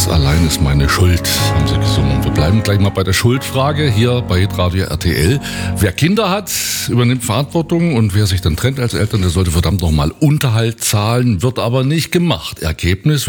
allein ist meine Schuld, haben sie gesungen. Wir bleiben gleich mal bei der Schuldfrage hier bei Hitradio RTL. Wer Kinder hat, übernimmt Verantwortung und wer sich dann trennt als Eltern, der sollte verdammt nochmal Unterhalt zahlen, wird aber nicht gemacht. Ergebnis: